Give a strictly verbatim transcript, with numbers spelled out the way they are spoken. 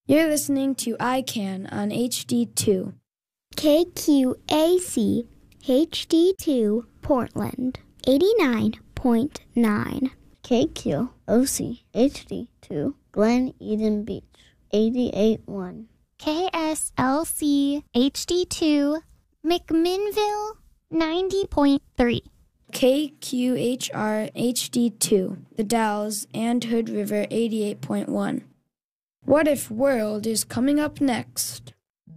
You're listening to I CAN on H D two. K Q A C H D two Portland, eighty-nine point nine. K Q O C H D two Glen Eden Beach, eighty-eight point one. K S L C H D two McMinnville, ninety point three. K Q H R H D two, The Dalles and Hood River, eighty-eight point one. What If World is coming up next.